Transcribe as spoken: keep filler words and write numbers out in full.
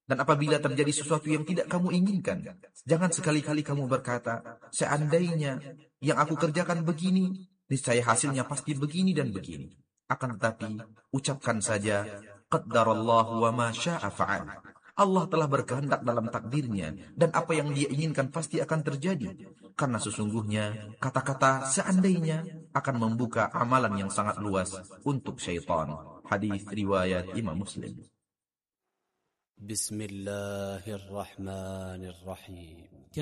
Dan apabila terjadi sesuatu yang tidak kamu inginkan, jangan sekali-kali kamu berkata, seandainya yang aku kerjakan begini, niscaya hasilnya pasti begini dan begini. Akan tetapi, ucapkan saja, qaddarallahu wa ma syaa fa'al. Allah telah berkehendak dalam takdirnya, dan apa yang dia inginkan pasti akan terjadi. Karena sesungguhnya, kata-kata seandainya akan membuka amalan yang sangat luas untuk syaitan. Hadis riwayat Imam Muslim. بسم الله الرحمن الرحيم.